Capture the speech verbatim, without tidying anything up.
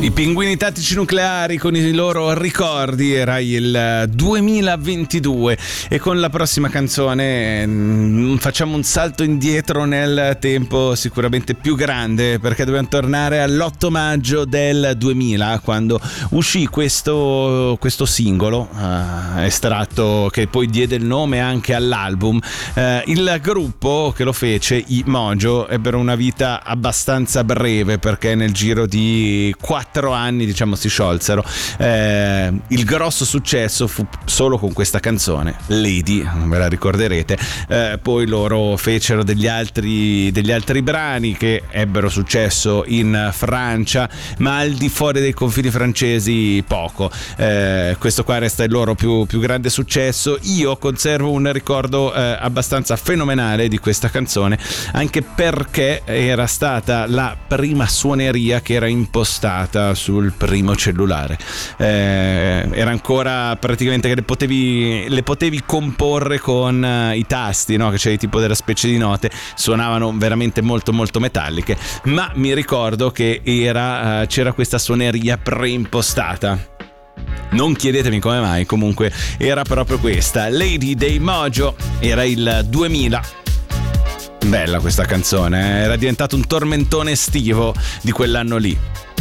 I Pinguini Tattici Nucleari con i loro ricordi, era il duemilaventidue, e con la prossima canzone mh, facciamo un salto indietro nel tempo sicuramente più grande, perché dobbiamo tornare all'otto maggio del duemila, quando uscì questo, questo singolo uh, estratto che poi diede il nome anche all'album. Uh, il gruppo che lo fece, i Mojo, ebbero una vita abbastanza breve, perché nel giro di quattro anni, diciamo, si sciolsero. Eh, il grosso successo fu solo con questa canzone, Lady, ve la ricorderete. Eh, poi loro fecero degli altri, degli altri brani che ebbero successo in Francia, ma al di fuori dei confini francesi poco. Eh, questo qua resta il loro più, più grande successo. Io conservo un ricordo eh, abbastanza fenomenale di questa canzone, anche perché era stata la prima suoneria che era impostata sul primo cellulare. Eh, era ancora praticamente che le potevi, le potevi comporre con uh, i tasti, no? Che c'è tipo della specie di note, suonavano veramente molto molto metalliche, ma mi ricordo che era uh, c'era questa suoneria preimpostata. Non chiedetemi come mai, comunque era proprio questa. Lady dei Mojo, era il duemila. Bella questa canzone, eh? Era diventato un tormentone estivo di quell'anno lì.